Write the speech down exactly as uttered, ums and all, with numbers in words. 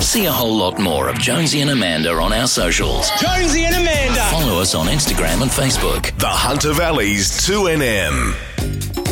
See a whole lot more of Jonesy and Amanda on our socials. Jonesy and Amanda. Follow us on Instagram and Facebook. The Hunter Valley's two N M.